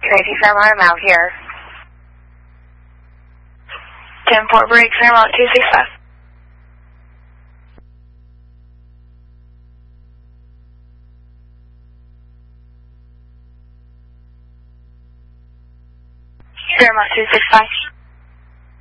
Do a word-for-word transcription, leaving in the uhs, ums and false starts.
Tracy Fairmont, I'm out here. ten four break, Fairmont two six five. Fairmont two six five.